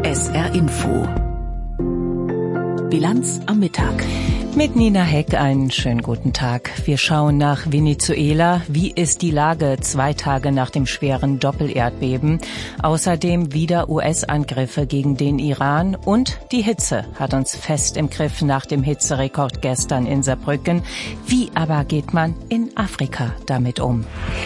SR Info. Bilanz am Mittag. Mit Nina Heck einen schönen guten Tag. Wir schauen nach Venezuela. Wie ist die Lage 2 Tage nach dem schweren Doppelerdbeben? Außerdem wieder US-Angriffe gegen den Iran und die Hitze hat uns fest im Griff nach dem Hitzerekord gestern in Saarbrücken. Wie aber geht man in Afrika damit um?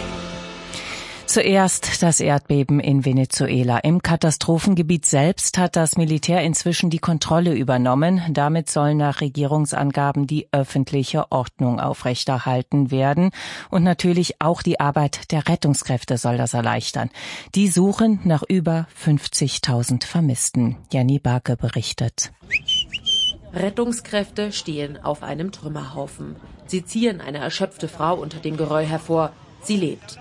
Zuerst das Erdbeben in Venezuela. Im Katastrophengebiet selbst hat das Militär inzwischen die Kontrolle übernommen. Damit soll nach Regierungsangaben die öffentliche Ordnung aufrechterhalten werden. Und natürlich auch die Arbeit der Rettungskräfte soll das erleichtern. Die suchen nach über 50.000 Vermissten. Jenny Barke berichtet. Rettungskräfte stehen auf einem Trümmerhaufen. Sie ziehen eine erschöpfte Frau unter dem Geröll hervor. Sie lebt.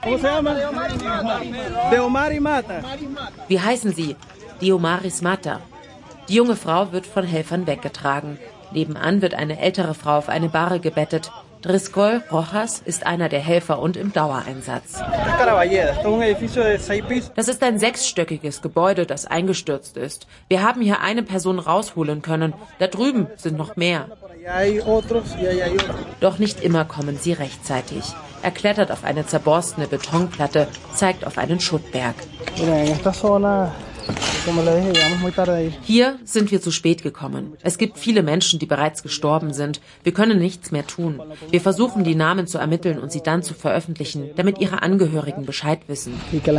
Wie heißen Sie? Diomaris Mata. Die junge Frau wird von Helfern weggetragen. Nebenan wird eine ältere Frau auf eine Bahre gebettet. Driscoll Rojas ist einer der Helfer und im Dauereinsatz. Das ist ein 6-stöckiges Gebäude, das eingestürzt ist. Wir haben hier eine Person rausholen können. Da drüben sind noch mehr. Doch nicht immer kommen sie rechtzeitig. Er klettert auf eine zerborstene Betonplatte, zeigt auf einen Schuttberg. Hier sind wir zu spät gekommen. Es gibt viele Menschen, die bereits gestorben sind. Wir können nichts mehr tun. Wir versuchen, die Namen zu ermitteln und sie dann zu veröffentlichen, damit ihre Angehörigen Bescheid wissen.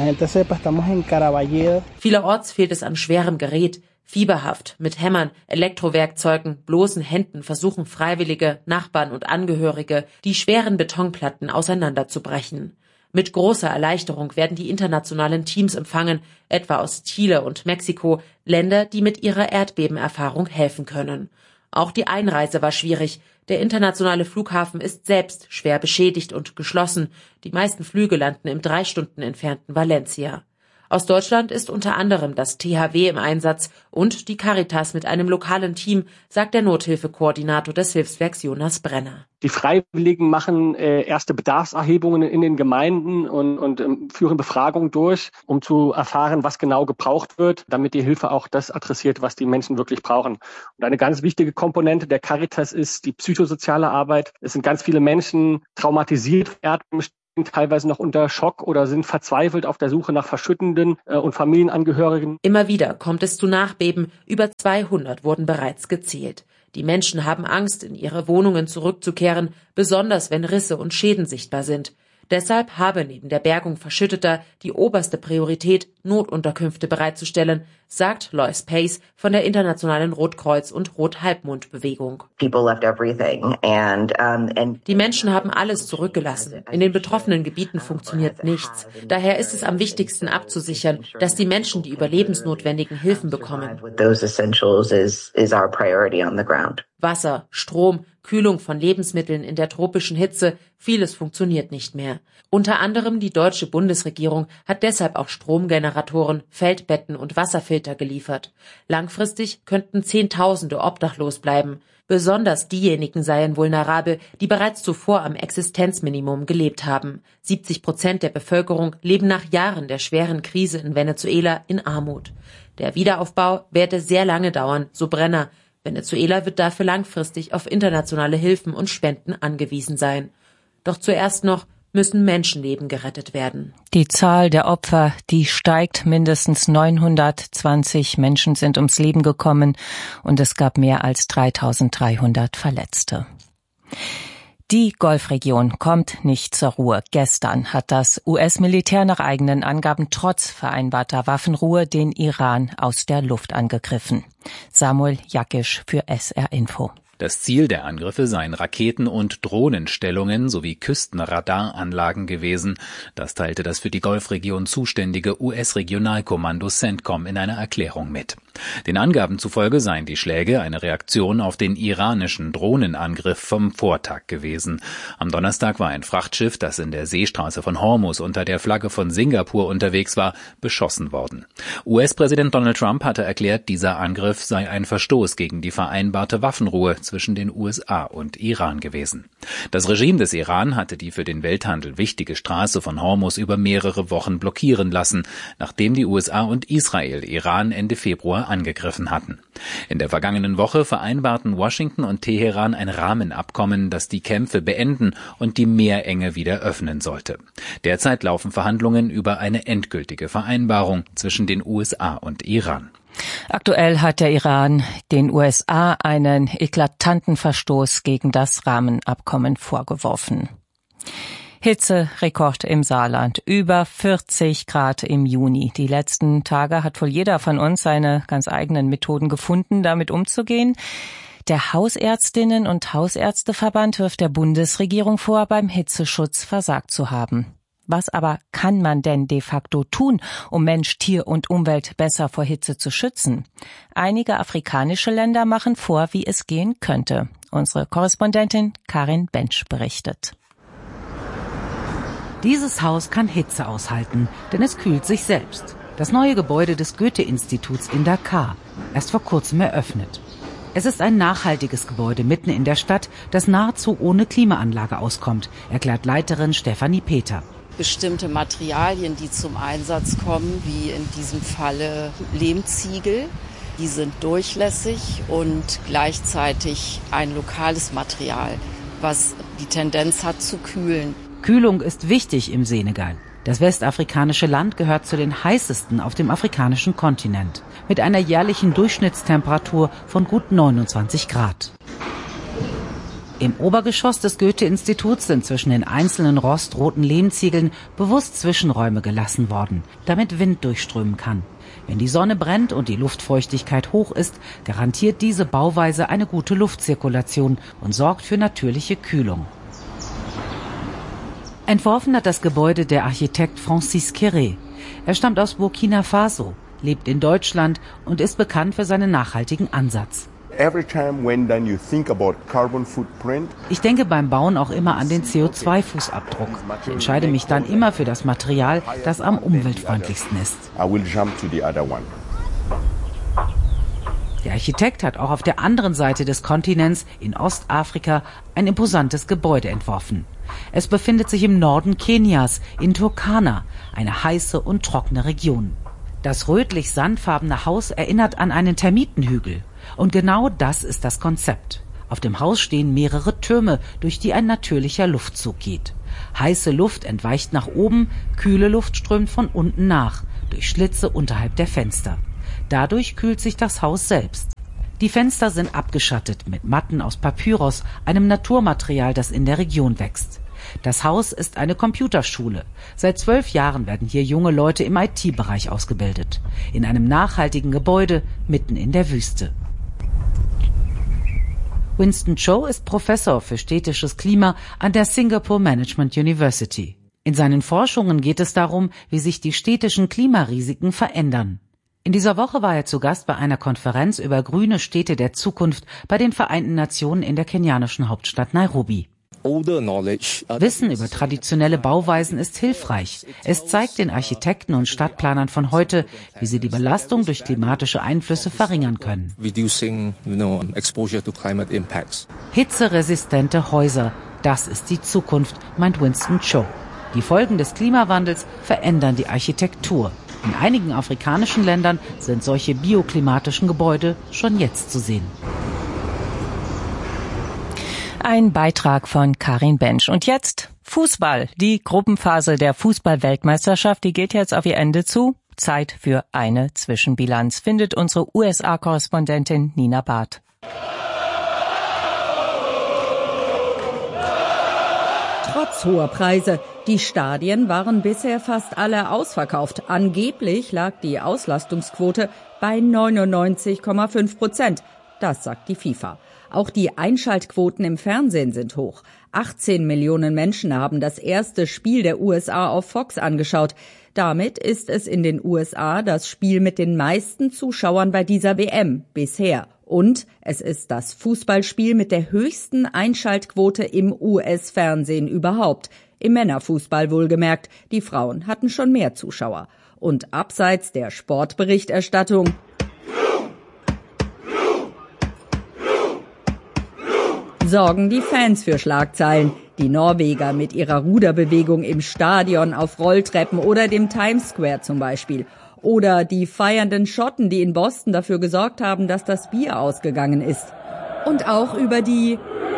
Vielerorts fehlt es an schwerem Gerät. Fieberhaft, mit Hämmern, Elektrowerkzeugen, bloßen Händen versuchen Freiwillige, Nachbarn und Angehörige, die schweren Betonplatten auseinanderzubrechen. Mit großer Erleichterung werden die internationalen Teams empfangen, etwa aus Chile und Mexiko, Länder, die mit ihrer Erdbebenerfahrung helfen können. Auch die Einreise war schwierig. Der internationale Flughafen ist selbst schwer beschädigt und geschlossen. Die meisten Flüge landen im 3 Stunden entfernten Valencia. Aus Deutschland ist unter anderem das THW im Einsatz und die Caritas mit einem lokalen Team, sagt der Nothilfekoordinator des Hilfswerks Jonas Brenner. Die Freiwilligen machen erste Bedarfserhebungen in den Gemeinden und führen Befragungen durch, um zu erfahren, was genau gebraucht wird, damit die Hilfe auch das adressiert, was die Menschen wirklich brauchen. Und eine ganz wichtige Komponente der Caritas ist die psychosoziale Arbeit. Es sind ganz viele Menschen traumatisiert, teilweise noch unter Schock oder sind verzweifelt auf der Suche nach Verschüttenden und Familienangehörigen. Immer wieder kommt es zu Nachbeben. Über 200 wurden bereits gezählt. Die Menschen haben Angst, in ihre Wohnungen zurückzukehren, besonders wenn Risse und Schäden sichtbar sind. Deshalb habe neben der Bergung Verschütteter die oberste Priorität, Notunterkünfte bereitzustellen, sagt Lois Pace von der Internationalen Rotkreuz- und Rothalbmond-Bewegung. Die Menschen haben alles zurückgelassen. In den betroffenen Gebieten funktioniert nichts. Daher ist es am wichtigsten abzusichern, dass die Menschen die überlebensnotwendigen Hilfen bekommen. Wasser, Strom, Kühlung von Lebensmitteln in der tropischen Hitze, vieles funktioniert nicht mehr. Unter anderem die deutsche Bundesregierung hat deshalb auch Stromgeneratoren, Feldbetten und Wasserfilter geliefert. Langfristig könnten Zehntausende obdachlos bleiben. Besonders diejenigen seien vulnerabel, die bereits zuvor am Existenzminimum gelebt haben. 70% der Bevölkerung leben nach Jahren der schweren Krise in Venezuela in Armut. Der Wiederaufbau werde sehr lange dauern, so Brenner. Venezuela wird dafür langfristig auf internationale Hilfen und Spenden angewiesen sein. Doch zuerst noch müssen Menschenleben gerettet werden. Die Zahl der Opfer, die steigt. Mindestens 920 Menschen sind ums Leben gekommen und es gab mehr als 3.300 Verletzte. Die Golfregion kommt nicht zur Ruhe. Gestern hat das US-Militär nach eigenen Angaben trotz vereinbarter Waffenruhe den Iran aus der Luft angegriffen. Samuel Jakisch für SR Info. Das Ziel der Angriffe seien Raketen- und Drohnenstellungen sowie Küstenradaranlagen gewesen. Das teilte das für die Golfregion zuständige US-Regionalkommando CENTCOM in einer Erklärung mit. Den Angaben zufolge seien die Schläge eine Reaktion auf den iranischen Drohnenangriff vom Vortag gewesen. Am Donnerstag war ein Frachtschiff, das in der Seestraße von Hormuz unter der Flagge von Singapur unterwegs war, beschossen worden. US-Präsident Donald Trump hatte erklärt, dieser Angriff sei ein Verstoß gegen die vereinbarte Waffenruhe zwischen den USA und Iran gewesen. Das Regime des Iran hatte die für den Welthandel wichtige Straße von Hormuz über mehrere Wochen blockieren lassen, nachdem die USA und Israel Iran Ende Februar angegriffen hatten. In der vergangenen Woche vereinbarten Washington und Teheran ein Rahmenabkommen, das die Kämpfe beenden und die Meerenge wieder öffnen sollte. Derzeit laufen Verhandlungen über eine endgültige Vereinbarung zwischen den USA und Iran. Aktuell hat der Iran den USA einen eklatanten Verstoß gegen das Rahmenabkommen vorgeworfen. Hitzerekord im Saarland, über 40 Grad im Juni. Die letzten Tage hat wohl jeder von uns seine ganz eigenen Methoden gefunden, damit umzugehen. Der Hausärztinnen- und Hausärzteverband wirft der Bundesregierung vor, beim Hitzeschutz versagt zu haben. Was aber kann man denn de facto tun, um Mensch, Tier und Umwelt besser vor Hitze zu schützen? Einige afrikanische Länder machen vor, wie es gehen könnte. Unsere Korrespondentin Karin Bensch berichtet. Dieses Haus kann Hitze aushalten, denn es kühlt sich selbst. Das neue Gebäude des Goethe-Instituts in Dakar, erst vor kurzem eröffnet. Es ist ein nachhaltiges Gebäude mitten in der Stadt, das nahezu ohne Klimaanlage auskommt, erklärt Leiterin Stefanie Peter. Bestimmte Materialien, die zum Einsatz kommen, wie in diesem Falle Lehmziegel, die sind durchlässig und gleichzeitig ein lokales Material, was die Tendenz hat zu kühlen. Kühlung ist wichtig im Senegal. Das westafrikanische Land gehört zu den heißesten auf dem afrikanischen Kontinent, mit einer jährlichen Durchschnittstemperatur von gut 29 Grad. Im Obergeschoss des Goethe-Instituts sind zwischen den einzelnen rostroten Lehmziegeln bewusst Zwischenräume gelassen worden, damit Wind durchströmen kann. Wenn die Sonne brennt und die Luftfeuchtigkeit hoch ist, garantiert diese Bauweise eine gute Luftzirkulation und sorgt für natürliche Kühlung. Entworfen hat das Gebäude der Architekt Francis Kéré. Er stammt aus Burkina Faso, lebt in Deutschland und ist bekannt für seinen nachhaltigen Ansatz. Ich denke beim Bauen auch immer an den CO2-Fußabdruck. Ich entscheide mich dann immer für das Material, das am umweltfreundlichsten ist. Der Architekt hat auch auf der anderen Seite des Kontinents, in Ostafrika, ein imposantes Gebäude entworfen. Es befindet sich im Norden Kenias, in Turkana, eine heiße und trockene Region. Das rötlich-sandfarbene Haus erinnert an einen Termitenhügel. Und genau das ist das Konzept. Auf dem Haus stehen mehrere Türme, durch die ein natürlicher Luftzug geht. Heiße Luft entweicht nach oben, kühle Luft strömt von unten nach, durch Schlitze unterhalb der Fenster. Dadurch kühlt sich das Haus selbst. Die Fenster sind abgeschattet mit Matten aus Papyrus, einem Naturmaterial, das in der Region wächst. Das Haus ist eine Computerschule. Seit 12 Jahren werden hier junge Leute im IT-Bereich ausgebildet. In einem nachhaltigen Gebäude mitten in der Wüste. Winston Cho ist Professor für städtisches Klima an der Singapore Management University. In seinen Forschungen geht es darum, wie sich die städtischen Klimarisiken verändern. In dieser Woche war er zu Gast bei einer Konferenz über grüne Städte der Zukunft bei den Vereinten Nationen in der kenianischen Hauptstadt Nairobi. Wissen über traditionelle Bauweisen ist hilfreich. Es zeigt den Architekten und Stadtplanern von heute, wie sie die Belastung durch klimatische Einflüsse verringern können. Hitzeresistente Häuser, das ist die Zukunft, meint Winston Cho. Die Folgen des Klimawandels verändern die Architektur. In einigen afrikanischen Ländern sind solche bioklimatischen Gebäude schon jetzt zu sehen. Ein Beitrag von Karin Bensch. Und jetzt Fußball. Die Gruppenphase der Fußball-Weltmeisterschaft, die geht jetzt auf ihr Ende zu. Zeit für eine Zwischenbilanz, findet unsere USA-Korrespondentin Nina Barth. Trotz hoher Preise. Die Stadien waren bisher fast alle ausverkauft. Angeblich lag die Auslastungsquote bei 99,5%. Das sagt die FIFA. Auch die Einschaltquoten im Fernsehen sind hoch. 18 Millionen Menschen haben das erste Spiel der USA auf Fox angeschaut. Damit ist es in den USA das Spiel mit den meisten Zuschauern bei dieser WM bisher. Und es ist das Fußballspiel mit der höchsten Einschaltquote im US-Fernsehen überhaupt. Im Männerfußball wohlgemerkt. Die Frauen hatten schon mehr Zuschauer. Und abseits der Sportberichterstattung sorgen die Fans für Schlagzeilen. Die Norweger mit ihrer Ruderbewegung im Stadion, auf Rolltreppen oder dem Times Square zum Beispiel. Oder die feiernden Schotten, die in Boston dafür gesorgt haben, dass das Bier ausgegangen ist. Und auch über die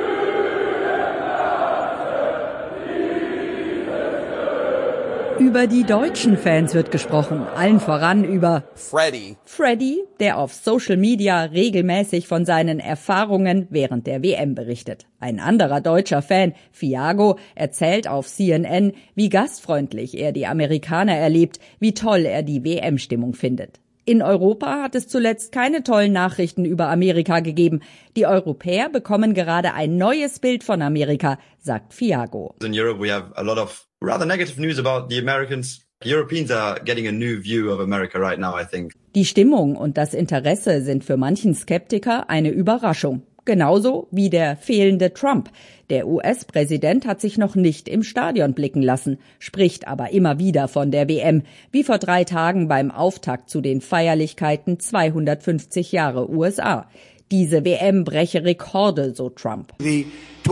deutschen Fans wird gesprochen, allen voran über Freddy, der auf Social Media regelmäßig von seinen Erfahrungen während der WM berichtet. Ein anderer deutscher Fan, Fiago, erzählt auf CNN, wie gastfreundlich er die Amerikaner erlebt, wie toll er die WM-Stimmung findet. In Europa hat es zuletzt keine tollen Nachrichten über Amerika gegeben. Die Europäer bekommen gerade ein neues Bild von Amerika, sagt Fiago. In Europe we have a lot of rather negative news about the Americans. Europeans are getting a new view of America right now, I think. Die Stimmung und das Interesse sind für manchen Skeptiker eine Überraschung. Genauso wie der fehlende Trump. Der US-Präsident hat sich noch nicht im Stadion blicken lassen, spricht aber immer wieder von der WM, wie vor 3 Tagen beim Auftakt zu den Feierlichkeiten 250 Jahre USA. Diese WM breche Rekorde, so Trump. The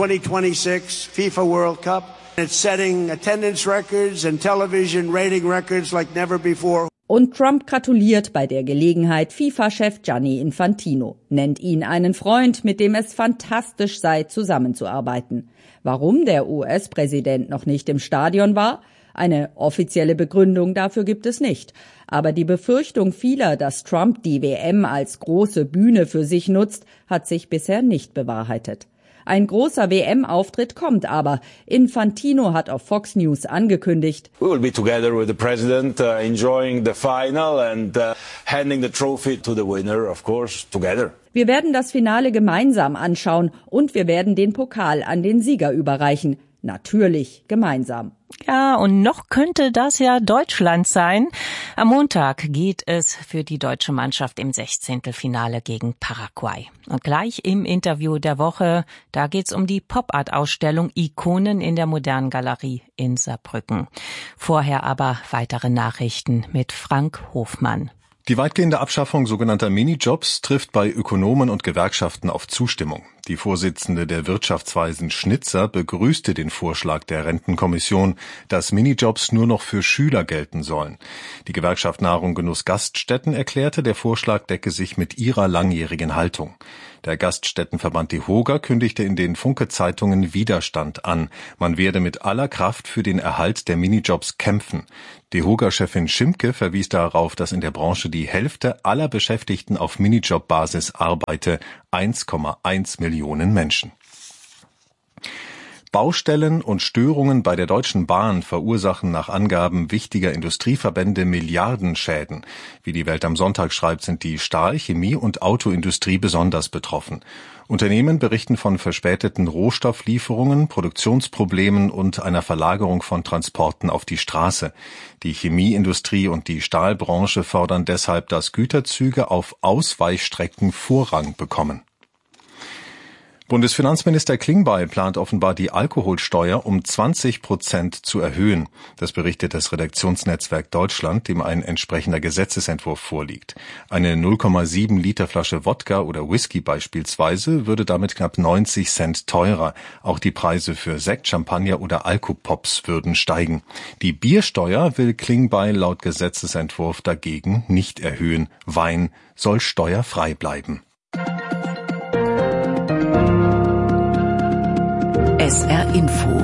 2026 FIFA World Cup, it's setting attendance records and television rating records like never before. Und Trump gratuliert bei der Gelegenheit FIFA-Chef Gianni Infantino, nennt ihn einen Freund, mit dem es fantastisch sei, zusammenzuarbeiten. Warum der US-Präsident noch nicht im Stadion war? Eine offizielle Begründung dafür gibt es nicht. Aber die Befürchtung vieler, dass Trump die WM als große Bühne für sich nutzt, hat sich bisher nicht bewahrheitet. Ein großer WM-Auftritt kommt aber. Infantino hat auf Fox News angekündigt: We will be together with the president, enjoying the final and handing the trophy to the winner, of course, together. Wir werden das Finale gemeinsam anschauen und wir werden den Pokal an den Sieger überreichen. Natürlich gemeinsam. Ja, und noch könnte das ja Deutschland sein. Am Montag geht es für die deutsche Mannschaft im 16. Finale gegen Paraguay. Und gleich im Interview der Woche, da geht's um die Pop-Art-Ausstellung Ikonen in der Modernen Galerie in Saarbrücken. Vorher aber weitere Nachrichten mit Frank Hofmann. Die weitgehende Abschaffung sogenannter Minijobs trifft bei Ökonomen und Gewerkschaften auf Zustimmung. Die Vorsitzende der Wirtschaftsweisen Schnitzer begrüßte den Vorschlag der Rentenkommission, dass Minijobs nur noch für Schüler gelten sollen. Die Gewerkschaft Nahrung Genuss Gaststätten erklärte, der Vorschlag decke sich mit ihrer langjährigen Haltung. Der Gaststättenverband DEHOGA kündigte in den Funke-Zeitungen Widerstand an. Man werde mit aller Kraft für den Erhalt der Minijobs kämpfen. DEHOGA-Chefin Schimke verwies darauf, dass in der Branche die Hälfte aller Beschäftigten auf Minijob-Basis arbeite, 1,1 Millionen Menschen. Baustellen und Störungen bei der Deutschen Bahn verursachen nach Angaben wichtiger Industrieverbände Milliardenschäden. Wie die Welt am Sonntag schreibt, sind die Stahl-, Chemie- und Autoindustrie besonders betroffen. Unternehmen berichten von verspäteten Rohstofflieferungen, Produktionsproblemen und einer Verlagerung von Transporten auf die Straße. Die Chemieindustrie und die Stahlbranche fordern deshalb, dass Güterzüge auf Ausweichstrecken Vorrang bekommen. Bundesfinanzminister Klingbeil plant offenbar die Alkoholsteuer um 20% zu erhöhen. Das berichtet das Redaktionsnetzwerk Deutschland, dem ein entsprechender Gesetzesentwurf vorliegt. Eine 0,7 Liter Flasche Wodka oder Whisky beispielsweise würde damit knapp 90 Cent teurer. Auch die Preise für Sekt, Champagner oder Alkopops würden steigen. Die Biersteuer will Klingbeil laut Gesetzesentwurf dagegen nicht erhöhen. Wein soll steuerfrei bleiben. SR Info.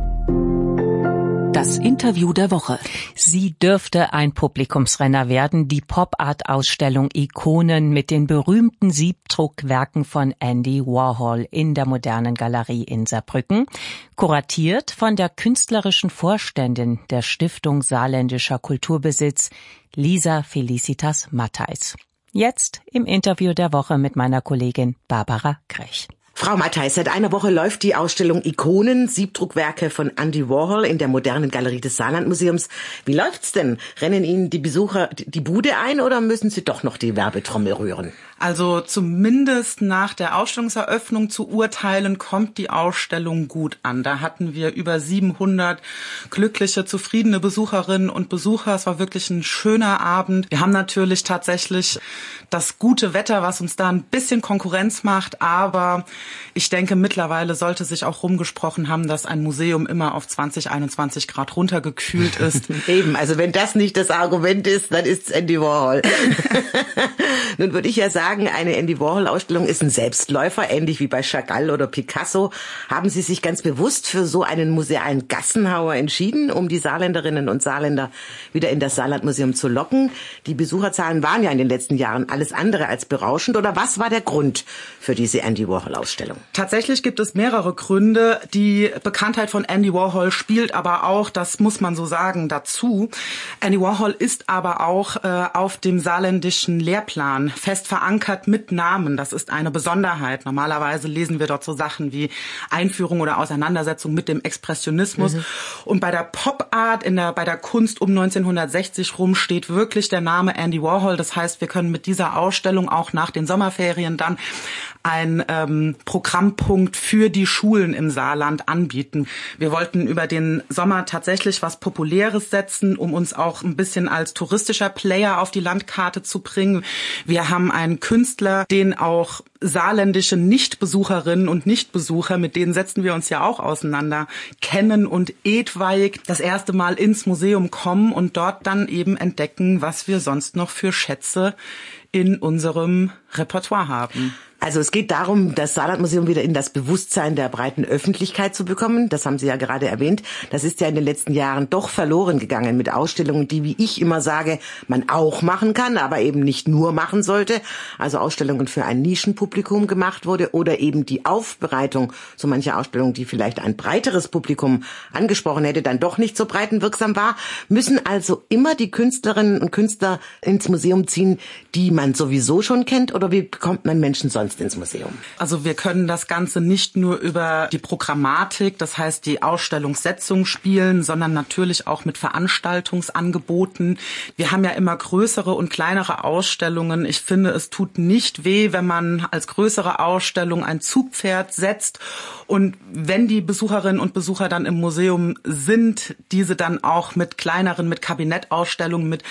Das Interview der Woche. Sie dürfte ein Publikumsrenner werden, die Pop-Art-Ausstellung Ikonen mit den berühmten Siebdruckwerken von Andy Warhol in der Modernen Galerie in Saarbrücken, kuratiert von der künstlerischen Vorständin der Stiftung Saarländischer Kulturbesitz, Lisa Felicitas Matthijs. Jetzt im Interview der Woche mit meiner Kollegin Barbara Krech. Frau Matthijs, seit einer Woche läuft die Ausstellung Ikonen, Siebdruckwerke von Andy Warhol in der Modernen Galerie des Saarlandmuseums. Wie läuft's denn? Rennen Ihnen die Besucher die Bude ein oder müssen Sie doch noch die Werbetrommel rühren? Also zumindest nach der Ausstellungseröffnung zu urteilen, kommt die Ausstellung gut an. Da hatten wir über 700 glückliche, zufriedene Besucherinnen und Besucher. Es war wirklich ein schöner Abend. Wir haben natürlich tatsächlich das gute Wetter, was uns da ein bisschen Konkurrenz macht. Aber ich denke, mittlerweile sollte sich auch rumgesprochen haben, dass ein Museum immer auf 20, 21 Grad runtergekühlt ist. Eben, also wenn das nicht das Argument ist, dann ist es Andy Warhol. Nun würde ich ja sagen, eine Andy Warhol-Ausstellung ist ein Selbstläufer, ähnlich wie bei Chagall oder Picasso. Haben Sie sich ganz bewusst für so einen musealen Gassenhauer entschieden, um die Saarländerinnen und Saarländer wieder in das Saarlandmuseum zu locken? Die Besucherzahlen waren ja in den letzten Jahren alles andere als berauschend. Oder was war der Grund für diese Andy Warhol-Ausstellung? Tatsächlich gibt es mehrere Gründe. Die Bekanntheit von Andy Warhol spielt aber auch, das muss man so sagen, dazu. Andy Warhol ist aber auch auf dem saarländischen Lehrplan fest verankert mit Namen. Das ist eine Besonderheit. Normalerweise lesen wir dort so Sachen wie Einführung oder Auseinandersetzung mit dem Expressionismus. Und bei der Pop-Art, bei der Kunst um 1960 rum steht wirklich der Name Andy Warhol. Das heißt, wir können mit dieser Ausstellung auch nach den Sommerferien dann ein Programmpunkt für die Schulen im Saarland anbieten. Wir wollten über den Sommer tatsächlich was Populäres setzen, um uns auch ein bisschen als touristischer Player auf die Landkarte zu bringen. Wir haben einen Künstler, den auch saarländische Nichtbesucherinnen und Nichtbesucher, mit denen setzen wir uns ja auch auseinander, kennen und etwaig das erste Mal ins Museum kommen und dort dann eben entdecken, was wir sonst noch für Schätze in unserem Repertoire haben. Also es geht darum, das Saarlandmuseum wieder in das Bewusstsein der breiten Öffentlichkeit zu bekommen. Das haben Sie ja gerade erwähnt. Das ist ja in den letzten Jahren doch verloren gegangen mit Ausstellungen, die, wie ich immer sage, man auch machen kann, aber eben nicht nur machen sollte. Also Ausstellungen für ein Nischenpublikum gemacht wurde oder eben die Aufbereitung so mancher Ausstellung, die vielleicht ein breiteres Publikum angesprochen hätte, dann doch nicht so breitenwirksam war. Müssen also immer die Künstlerinnen und Künstler ins Museum ziehen, die man sowieso schon kennt, oder wie bekommt man Menschen sonst ins Museum? Also wir können das Ganze nicht nur über die Programmatik, das heißt die Ausstellungssetzung spielen, sondern natürlich auch mit Veranstaltungsangeboten. Wir haben ja immer größere und kleinere Ausstellungen. Ich finde, es tut nicht weh, wenn man als größere Ausstellung ein Zugpferd setzt und wenn die Besucherinnen und Besucher dann im Museum sind, diese dann auch mit kleineren, mit Kabinettausstellungen, mit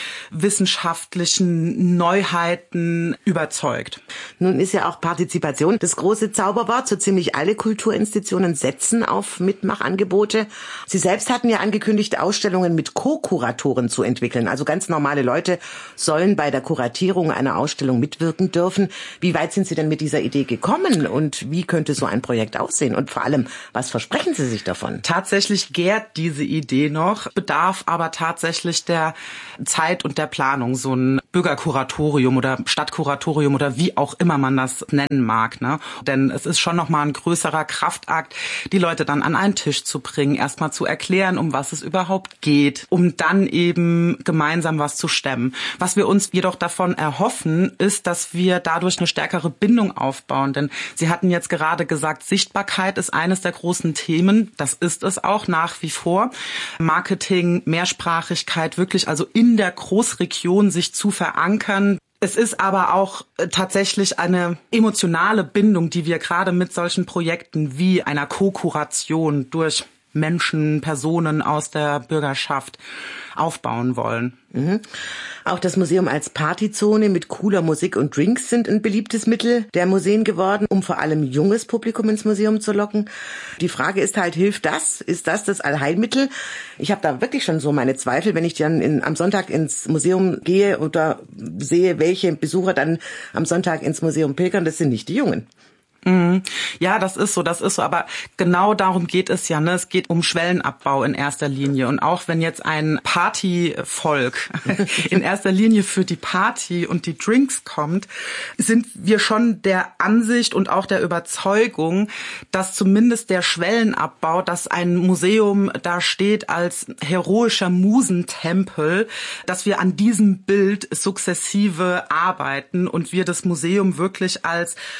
wissenschaftlichen Neuheiten überzeugt. Nun ist ja auch Partizipation das große Zauberwort. So ziemlich alle Kulturinstitutionen setzen auf Mitmachangebote. Sie selbst hatten ja angekündigt, Ausstellungen mit Co-Kuratoren zu entwickeln. Also ganz normale Leute sollen bei der Kuratierung einer Ausstellung mitwirken dürfen. Wie weit sind Sie denn mit dieser Idee gekommen und wie könnte so ein Projekt aussehen? Und vor allem, was versprechen Sie sich davon? Tatsächlich gärt diese Idee noch, bedarf aber tatsächlich der Zeit und der Planung. So ein Bürgerkuratorium oder Stadtkuratorium oder wie auch immer man das nennen mag, ne? Denn es ist schon nochmal ein größerer Kraftakt, die Leute dann an einen Tisch zu bringen, erstmal zu erklären, um was es überhaupt geht, um dann eben gemeinsam was zu stemmen. Was wir uns jedoch davon erhoffen, ist, dass wir dadurch eine stärkere Bindung aufbauen. Denn Sie hatten jetzt gerade gesagt, Sichtbarkeit ist eines der großen Themen. Das ist es auch nach wie vor. Marketing, Mehrsprachigkeit, wirklich also in der Großregion sich zu verankern. Es ist aber auch tatsächlich eine emotionale Bindung, die wir gerade mit solchen Projekten wie einer Co-Kuration durch Menschen, Personen aus der Bürgerschaft aufbauen wollen. Auch das Museum als Partyzone mit cooler Musik und Drinks sind ein beliebtes Mittel der Museen geworden, um vor allem junges Publikum ins Museum zu locken. Die Frage ist halt, hilft das? Ist das Allheilmittel? Ich habe da wirklich schon so meine Zweifel, wenn ich dann am Sonntag ins Museum gehe oder sehe, welche Besucher dann am Sonntag ins Museum pilgern. Das sind nicht die Jungen. Ja, das ist so, aber genau darum geht es ja, ne? Es geht um Schwellenabbau in erster Linie und auch wenn jetzt ein Partyvolk in erster Linie für die Party und die Drinks kommt, sind wir schon der Ansicht und auch der Überzeugung, dass zumindest der Schwellenabbau, dass ein Museum da steht als heroischer Musentempel, dass wir an diesem Bild sukzessive arbeiten und wir das Museum wirklich als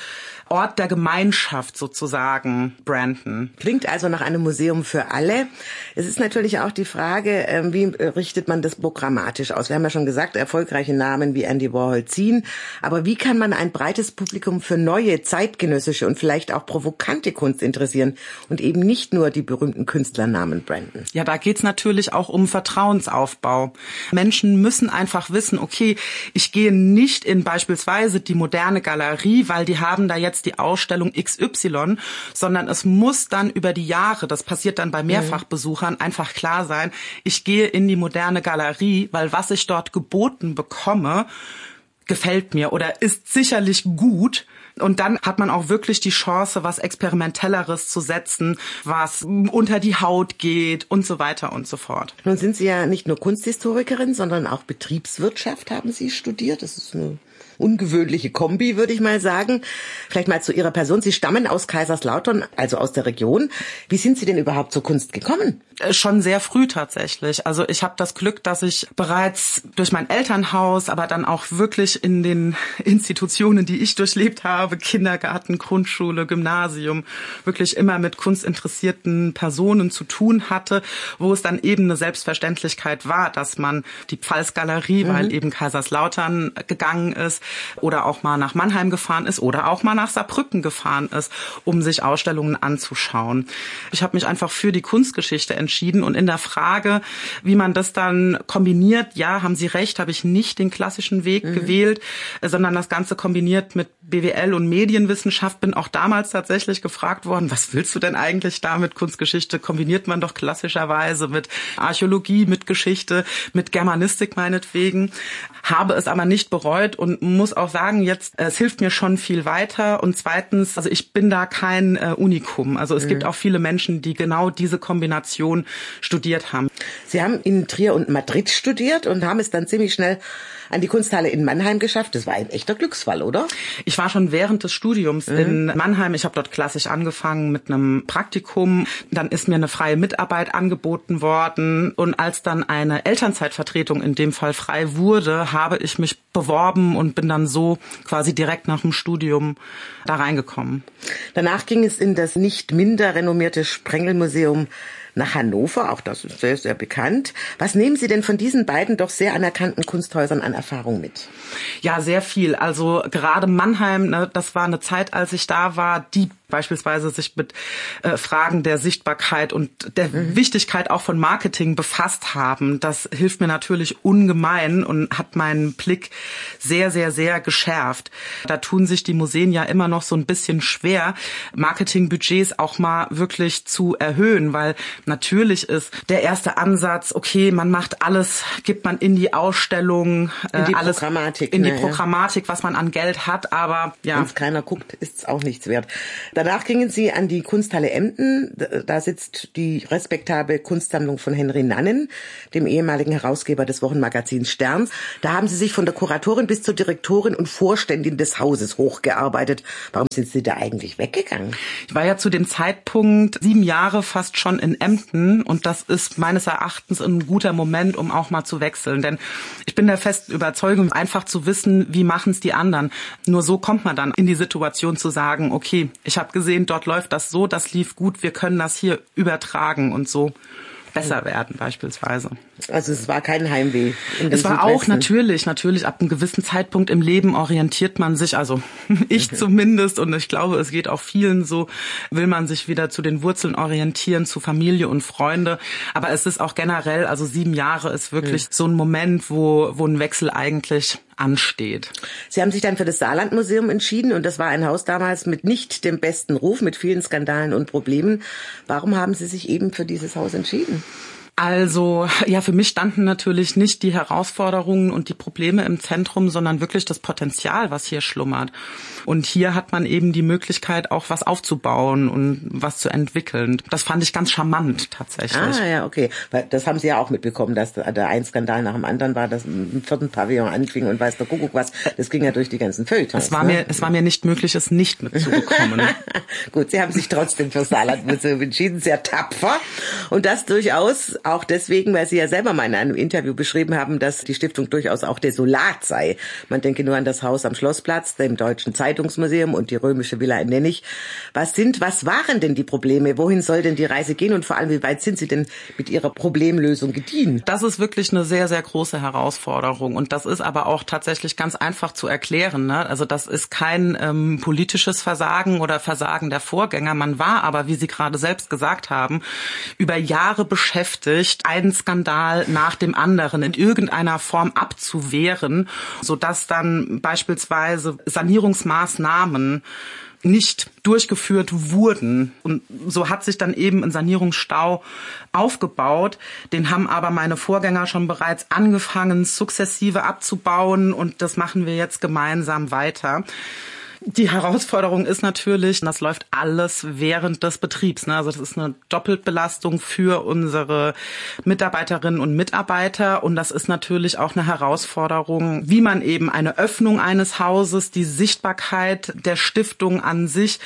Ort der Gemeinschaft sozusagen branden. Klingt also nach einem Museum für alle. Es ist natürlich auch die Frage, wie richtet man das programmatisch aus? Wir haben ja schon gesagt, erfolgreiche Namen wie Andy Warhol ziehen. Aber wie kann man ein breites Publikum für neue, zeitgenössische und vielleicht auch provokante Kunst interessieren und eben nicht nur die berühmten Künstlernamen branden? Ja, da geht's natürlich auch um Vertrauensaufbau. Menschen müssen einfach wissen, okay, ich gehe nicht in beispielsweise die Moderne Galerie, weil die haben da jetzt die Ausstellung XY, sondern es muss dann über die Jahre, das passiert dann bei Mehrfachbesuchern, einfach klar sein, ich gehe in die Moderne Galerie, weil was ich dort geboten bekomme, gefällt mir oder ist sicherlich gut. Und dann hat man auch wirklich die Chance, was Experimentelleres zu setzen, was unter die Haut geht und so weiter und so fort. Nun sind Sie ja nicht nur Kunsthistorikerin, sondern auch Betriebswirtschaft haben Sie studiert. Das ist eine ungewöhnliche Kombi, würde ich mal sagen. Vielleicht mal zu Ihrer Person. Sie stammen aus Kaiserslautern, also aus der Region. Wie sind Sie denn überhaupt zur Kunst gekommen? Schon sehr früh tatsächlich. Also ich habe das Glück, dass ich bereits durch mein Elternhaus, aber dann auch wirklich in den Institutionen, die ich durchlebt habe, Kindergarten, Grundschule, Gymnasium, wirklich immer mit kunstinteressierten Personen zu tun hatte, wo es dann eben eine Selbstverständlichkeit war, dass man die Pfalzgalerie, weil eben Kaiserslautern gegangen ist, oder auch mal nach Mannheim gefahren ist oder auch mal nach Saarbrücken gefahren ist, um sich Ausstellungen anzuschauen. Ich habe mich einfach für die Kunstgeschichte entschieden und in der Frage, wie man das dann kombiniert, ja, haben Sie recht, habe ich nicht den klassischen Weg gewählt, sondern das Ganze kombiniert mit BWL und Medienwissenschaft. Bin auch damals tatsächlich gefragt worden, was willst du denn eigentlich da mit Kunstgeschichte? Kombiniert man doch klassischerweise mit Archäologie, mit Geschichte, mit Germanistik meinetwegen. Habe es aber nicht bereut und muss auch sagen, jetzt, es hilft mir schon viel weiter. Und zweitens, also ich bin da kein Unikum. Also es gibt auch viele Menschen, die genau diese Kombination studiert haben. Sie haben in Trier und Madrid studiert und haben es dann ziemlich schnell an die Kunsthalle in Mannheim geschafft. Das war ein echter Glücksfall, oder? Ich war schon während des Studiums in Mannheim. Ich habe dort klassisch angefangen mit einem Praktikum. Dann ist mir eine freie Mitarbeit angeboten worden. Und als dann eine Elternzeitvertretung in dem Fall frei wurde, habe ich mich beworben und bin dann so quasi direkt nach dem Studium da reingekommen. Danach ging es in das nicht minder renommierte Sprengelmuseum nach Hannover, auch das ist sehr, sehr bekannt. Was nehmen Sie denn von diesen beiden doch sehr anerkannten Kunsthäusern an Erfahrung mit? Ja, sehr viel. Also gerade Mannheim, ne, das war eine Zeit, als ich da war, die beispielsweise sich mit Fragen der Sichtbarkeit und der Wichtigkeit auch von Marketing befasst haben. Das hilft mir natürlich ungemein und hat meinen Blick sehr, sehr, sehr geschärft. Da tun sich die Museen ja immer noch so ein bisschen schwer, Marketingbudgets auch mal wirklich zu erhöhen, weil natürlich ist der erste Ansatz, okay, man macht alles, gibt man in die Ausstellung, in die alles Programmatik, in die Programmatik, was man an Geld hat, aber ja. Wenn es keiner guckt, ist es auch nichts wert. Danach gingen Sie an die Kunsthalle Emden. Da sitzt die respektable Kunstsammlung von Henry Nannen, dem ehemaligen Herausgeber des Wochenmagazins Stern. Da haben Sie sich von der Kuratorin bis zur Direktorin und Vorständin des Hauses hochgearbeitet. Warum sind Sie da eigentlich weggegangen? Ich war ja zu dem Zeitpunkt 7 Jahre fast schon in Emden und das ist meines Erachtens ein guter Moment, um auch mal zu wechseln. Denn ich bin der festen Überzeugung, einfach zu wissen, wie machen es die anderen. Nur so kommt man dann in die Situation zu sagen, okay, ich habe gesehen, dort läuft das so, das lief gut, wir können das hier übertragen und so besser werden beispielsweise. Also es war kein Heimweh. Es war auch natürlich, ab einem gewissen Zeitpunkt im Leben orientiert man sich, also ich zumindest und ich glaube, es geht auch vielen so, will man sich wieder zu den Wurzeln orientieren, zu Familie und Freunde. Aber es ist auch generell, also 7 Jahre ist wirklich so ein Moment, wo ein Wechsel eigentlich ansteht. Sie haben sich dann für das Saarlandmuseum entschieden und das war ein Haus damals mit nicht dem besten Ruf, mit vielen Skandalen und Problemen. Warum haben Sie sich eben für dieses Haus entschieden? Also, ja, für mich standen natürlich nicht die Herausforderungen und die Probleme im Zentrum, sondern wirklich das Potenzial, was hier schlummert. Und hier hat man eben die Möglichkeit, auch was aufzubauen und was zu entwickeln. Das fand ich ganz charmant tatsächlich. Ah, ja, okay. Weil das haben Sie ja auch mitbekommen, dass da ein Skandal nach dem anderen war, dass im 4. Pavillon anfing und weiß der Kuckuck was. Das ging ja durch die ganzen Feuilletons. Es war mir nicht möglich, es nicht mitzubekommen. Gut, Sie haben sich trotzdem für das Saarlandmuseum entschieden, sehr tapfer. Und das durchaus Auch deswegen, weil Sie ja selber mal in einem Interview beschrieben haben, dass die Stiftung durchaus auch desolat sei. Man denke nur an das Haus am Schlossplatz, dem Deutschen Zeitungsmuseum und die römische Villa in Nennig. Was waren denn die Probleme? Wohin soll denn die Reise gehen? Und vor allem, wie weit sind Sie denn mit Ihrer Problemlösung gediehen? Das ist wirklich eine sehr, sehr große Herausforderung. Und das ist aber auch tatsächlich ganz einfach zu erklären, ne? Also das ist kein politisches Versagen oder Versagen der Vorgänger. Man war aber, wie Sie gerade selbst gesagt haben, über Jahre beschäftigt, einen Skandal nach dem anderen in irgendeiner Form abzuwehren, sodass dann beispielsweise Sanierungsmaßnahmen nicht durchgeführt wurden. Und so hat sich dann eben ein Sanierungsstau aufgebaut. Den haben aber meine Vorgänger schon bereits angefangen, sukzessive abzubauen. Und das machen wir jetzt gemeinsam weiter. Die Herausforderung ist natürlich, das läuft alles während des Betriebs, ne? Also das ist eine Doppelbelastung für unsere Mitarbeiterinnen und Mitarbeiter. Und das ist natürlich auch eine Herausforderung, wie man eben eine Öffnung eines Hauses, die Sichtbarkeit der Stiftung an sich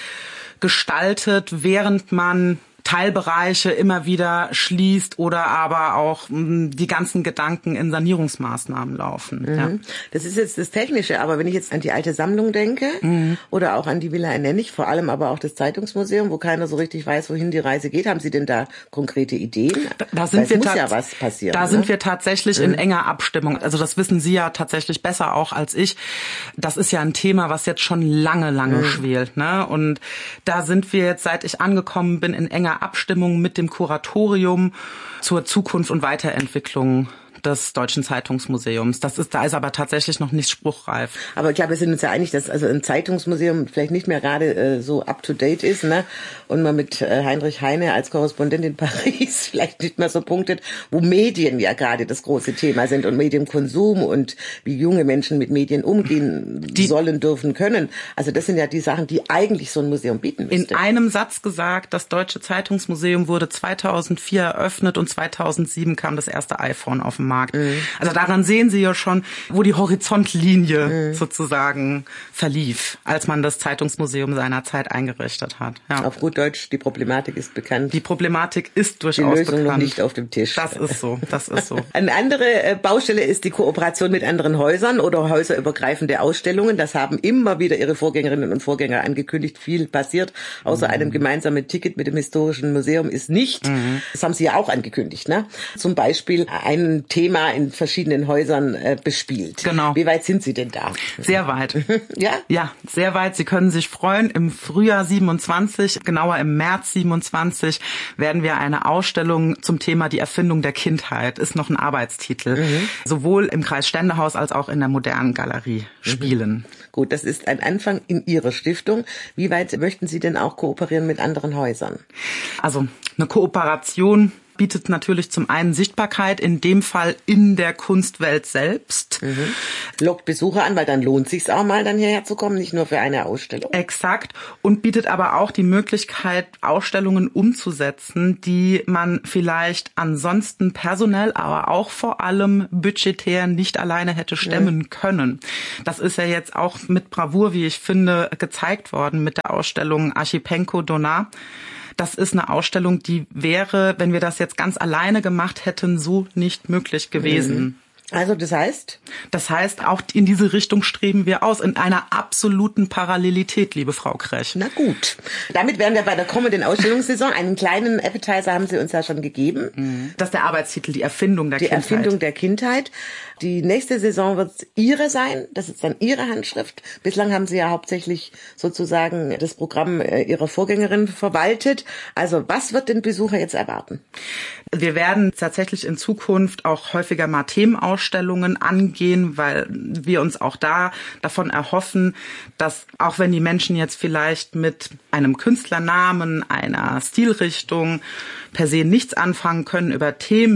gestaltet, während man Teilbereiche immer wieder schließt oder aber auch die ganzen Gedanken in Sanierungsmaßnahmen laufen. Mhm. Ja. Das ist jetzt das Technische, aber wenn ich jetzt an die alte Sammlung denke oder auch an die Villa in Nennig, vor allem aber auch das Zeitungsmuseum, wo keiner so richtig weiß, wohin die Reise geht, haben Sie denn da konkrete Ideen? Da sind wir muss ja was passieren. Da sind wir tatsächlich in enger Abstimmung. Also das wissen Sie ja tatsächlich besser auch als ich. Das ist ja ein Thema, was jetzt schon lange schwelt, ne? Und da sind wir jetzt, seit ich angekommen bin, in enger Abstimmung mit dem Kuratorium zur Zukunft und Weiterentwicklung des Deutschen Zeitungsmuseums. Da ist aber tatsächlich noch nicht spruchreif. Aber ich glaube, wir sind uns ja einig, dass also ein Zeitungsmuseum vielleicht nicht mehr gerade so up-to-date ist, ne? Und man mit Heinrich Heine als Korrespondent in Paris vielleicht nicht mehr so punktet, wo Medien ja gerade das große Thema sind und Medienkonsum und wie junge Menschen mit Medien umgehen sollen, dürfen, können. Also das sind ja die Sachen, die eigentlich so ein Museum bieten müsste. In einem Satz gesagt, das Deutsche Zeitungsmuseum wurde 2004 eröffnet und 2007 kam das erste iPhone auf den Markt. Also daran sehen Sie ja schon, wo die Horizontlinie sozusagen verlief, als man das Zeitungsmuseum seinerzeit eingerichtet hat. Ja. Auf gut Deutsch, die Problematik ist bekannt. Die Problematik ist durchaus bekannt. Die Lösung noch nicht auf dem Tisch. Das ist so. Eine andere Baustelle ist die Kooperation mit anderen Häusern oder häuserübergreifende Ausstellungen. Das haben immer wieder Ihre Vorgängerinnen und Vorgänger angekündigt. Viel passiert, außer einem gemeinsamen Ticket mit dem Historischen Museum ist nicht. Das haben Sie ja auch angekündigt, ne? Zum Beispiel ein Thema in verschiedenen Häusern bespielt. Genau. Wie weit sind Sie denn da? Sehr weit. Ja? Ja, sehr weit. Sie können sich freuen. Im Frühjahr 27, genauer im März 27, werden wir eine Ausstellung zum Thema die Erfindung der Kindheit, ist noch ein Arbeitstitel, sowohl im Kreis Ständehaus als auch in der Modernen Galerie spielen. Gut, das ist ein Anfang in Ihrer Stiftung. Wie weit möchten Sie denn auch kooperieren mit anderen Häusern? Also eine Kooperation bietet natürlich zum einen Sichtbarkeit, in dem Fall in der Kunstwelt selbst. Lockt Besucher an, weil dann lohnt sich's auch mal, dann hierher zu kommen, nicht nur für eine Ausstellung. Exakt. Und bietet aber auch die Möglichkeit, Ausstellungen umzusetzen, die man vielleicht ansonsten personell, aber auch vor allem budgetär nicht alleine hätte stemmen können. Das ist ja jetzt auch mit Bravour, wie ich finde, gezeigt worden mit der Ausstellung Archipenko Donat. Das ist eine Ausstellung, die wäre, wenn wir das jetzt ganz alleine gemacht hätten, so nicht möglich gewesen. Also das heißt? Das heißt, auch in diese Richtung streben wir aus, in einer absoluten Parallelität, liebe Frau Krech. Na gut. Damit wären wir bei der kommenden Ausstellungssaison. Einen kleinen Appetizer haben Sie uns ja schon gegeben. Das ist der Arbeitstitel, die Erfindung der Kindheit. Die Erfindung der Kindheit. Die nächste Saison wird Ihre sein. Das ist dann Ihre Handschrift. Bislang haben Sie ja hauptsächlich sozusagen das Programm Ihrer Vorgängerin verwaltet. Also was wird den Besucher jetzt erwarten? Wir werden tatsächlich in Zukunft auch häufiger mal Themenausstellungen angehen, weil wir uns auch davon erhoffen, dass auch wenn die Menschen jetzt vielleicht mit einem Künstlernamen, einer Stilrichtung per se nichts anfangen können, über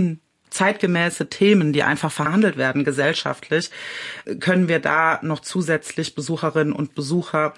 zeitgemäße Themen, die einfach verhandelt werden gesellschaftlich, können wir da noch zusätzlich Besucherinnen und Besucher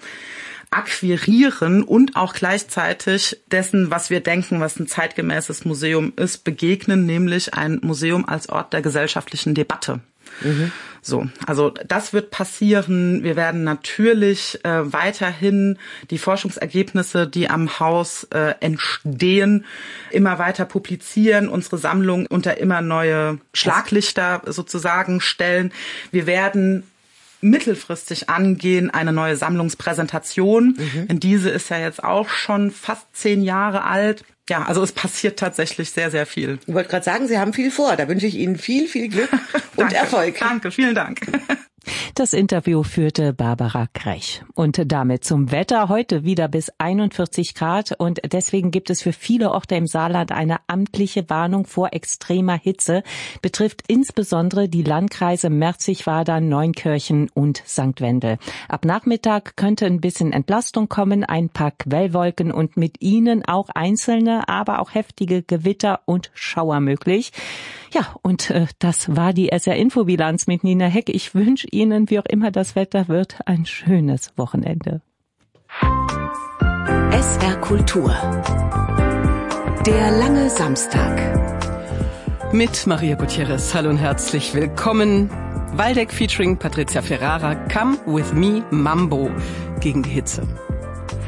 akquirieren und auch gleichzeitig dessen, was wir denken, was ein zeitgemäßes Museum ist, begegnen, nämlich ein Museum als Ort der gesellschaftlichen Debatte. So, also das wird passieren. Wir werden natürlich weiterhin die Forschungsergebnisse, die am Haus entstehen, immer weiter publizieren, unsere Sammlung unter immer neue Schlaglichter sozusagen stellen. Wir werden mittelfristig angehen, eine neue Sammlungspräsentation. Denn diese ist ja jetzt auch schon fast 10 Jahre alt. Ja, also es passiert tatsächlich sehr, sehr viel. Ich wollte gerade sagen, Sie haben viel vor. Da wünsche ich Ihnen viel, viel Glück und Erfolg. Danke, vielen Dank. Das Interview führte Barbara Krech. Und damit zum Wetter. Heute wieder bis 41 Grad. Und deswegen gibt es für viele Orte im Saarland eine amtliche Warnung vor extremer Hitze. Betrifft insbesondere die Landkreise Merzig-Wadern, Neunkirchen und St. Wendel. Ab Nachmittag könnte ein bisschen Entlastung kommen, ein paar Quellwolken und mit ihnen auch einzelne, aber auch heftige Gewitter und Schauer möglich. Ja, und das war die SR-Info-Bilanz mit Nina Heck. Ich wünsche Ihnen, wie auch immer das Wetter wird, ein schönes Wochenende. SR Kultur. Der lange Samstag. Mit Maria Gutierrez. Hallo und herzlich willkommen. Waldeck featuring Patricia Ferrara. Come with me, Mambo. Gegen die Hitze.